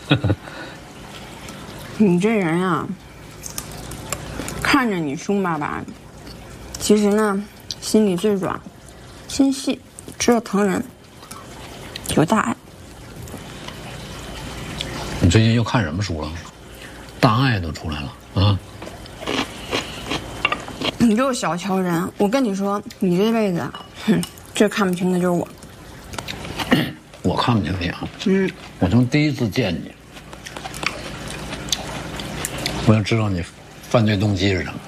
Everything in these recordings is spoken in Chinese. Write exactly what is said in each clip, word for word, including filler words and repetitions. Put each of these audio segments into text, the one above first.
你这人啊，看着你凶巴巴的，其实呢，心里最软，心细，知道疼人，有大爱。 你最近又看什么书了？大爱都出来了啊！ 你就是小瞧人，我跟你说，你这辈子，哼，最看不清的就是我。 我看不清你啊， 嗯， 我从第一次见你，我就知道你犯罪动机是什么。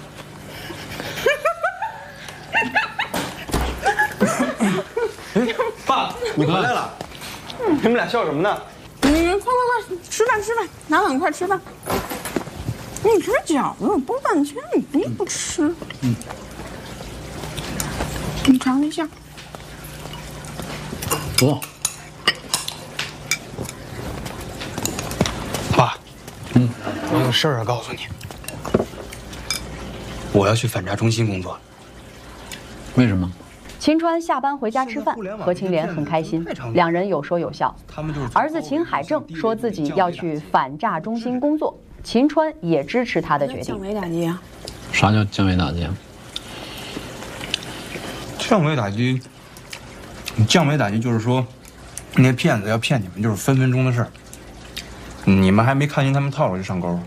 哎，爸，你回来了，你们俩笑什么呢？ 你快快快，吃饭吃饭，拿碗快吃饭。你吃饺子，我剥半天，你不不吃。嗯，你尝一下。 不。 爸，嗯，我有事儿要告诉你。我要去反诈中心工作。 为什么？ 秦川下班回家吃饭，何青莲很开心，两人有说有笑。儿子秦海正说自己要去反诈中心工作，秦川也支持他的决定。 降维打击啊！ 啥叫降维打击？ 降维打击，降维打击就是说，那些骗子要骗你们，就是分分钟的事儿。你们还没看清他们套路就上钩。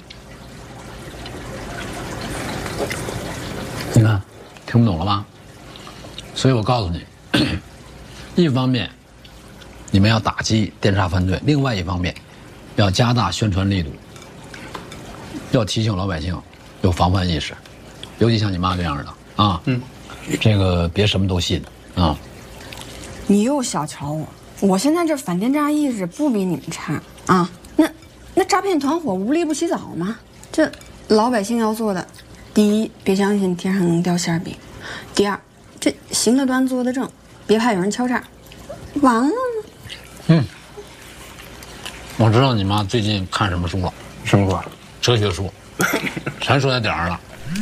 你看，听不懂了吧？所以我告诉你，一方面你们要打击电诈犯罪，另外一方面要加大宣传力度，要提醒老百姓有防范意识，尤其像你妈这样的啊，嗯，这个别什么都信啊。 你又小瞧我，我现在这反电诈意识不比你们差啊。那那诈骗团伙无利不起早吗？这老百姓要做的，第一，别相信天上能掉馅饼；第二，这行得端坐得正，别怕有人敲诈。完了呢。 嗯，我知道你妈最近看什么书了？ 什么书？ 哲学书，全说在点儿上了。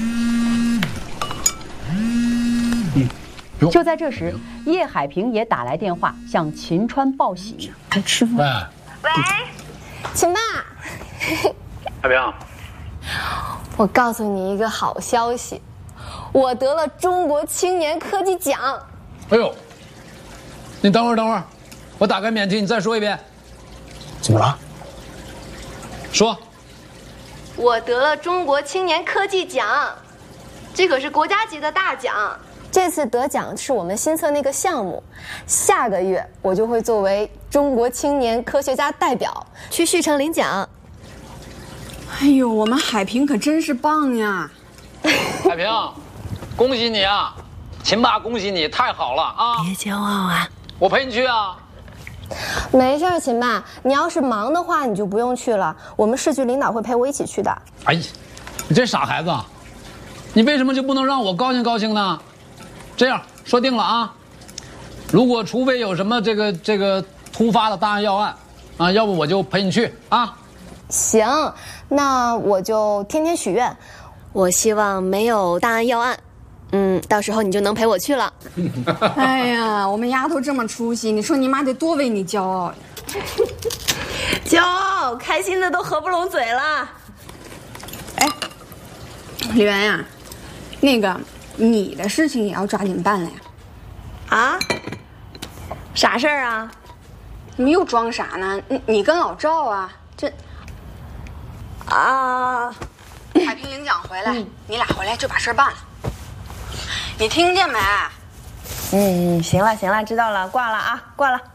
就在这时，叶海平也打来电话向秦川报喜。 来吃饭。 哎， 喂，秦爸。 海平， 我告诉你一个好消息，我得了中国青年科技奖。 哎呦，你等会儿等会儿，我打开免提，你再说一遍。 怎么了？ 说。 我得了中国青年科技奖，这可是国家级的大奖。这次得奖是我们新测那个项目，下个月我就会作为中国青年科学家代表去旭城领奖。 哎呦，我们海平可真是棒呀！ 海平，恭喜你啊！秦爸，恭喜你，太好了啊！ 别骄傲啊！ 我陪你去啊。 没事，秦爸，你要是忙的话，你就不用去了。我们市局领导会陪我一起去的。 哎呀，你这傻孩子，你为什么就不能让我高兴高兴呢？这样说定了啊，如果除非有什么这个这个突发的大案要案，啊，要不我就陪你去啊。 行，那我就天天许愿，我希望没有大案要案。嗯，到时候你就能陪我去了。 哎呀，我们丫头这么出息，你说你妈得多为你骄傲呀！ 骄傲，开心的都合不拢嘴了。 哎，李媛呀，那个你的事情也要抓紧办了呀。 啊？啥事儿啊？ 你又装傻呢？你你跟老赵啊，这啊， 海平领奖回来，嗯、你俩回来就把事儿办了。你听见没？ 嗯，行了行了，知道了，挂了啊，挂了。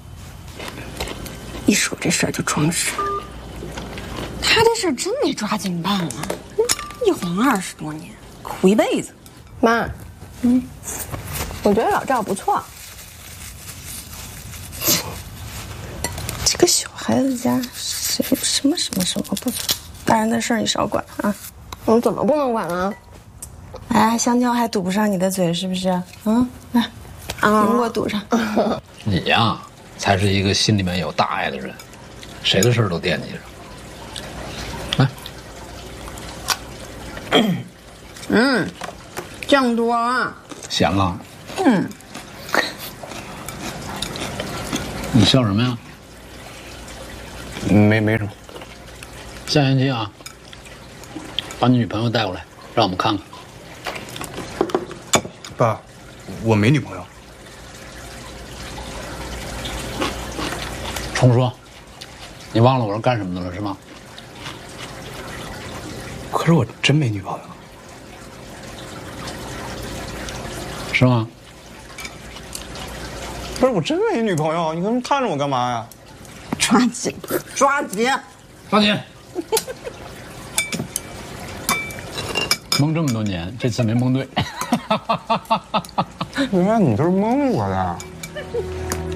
一说这事儿就装傻，他这事儿真得抓紧办了，一晃二十多年，苦一辈子。 妈，嗯，我觉得老赵不错。 这个小孩子家什什么什么什么不错，大人的事儿你少管啊。 我怎么不能管啊？ 哎，香蕉还堵不上你的嘴是不是？嗯，来，啊，苹果堵上。 你呀，才是一个心里面有大爱的人，谁的事儿都惦记着。来， 嗯，酱多了。 咸了。 嗯。 你笑什么呀？ 没没什么。 下星期啊，把你女朋友带过来，让我们看看。 爸，我没女朋友。 重说，你忘了我是干什么的了是吗？ 可是我真没女朋友。 是吗？ 不是，我真没女朋友，你跟看着我干嘛呀？ 抓紧，抓紧， 抓紧！蒙这么多年，这次没蒙对。 原来你都是蒙我的。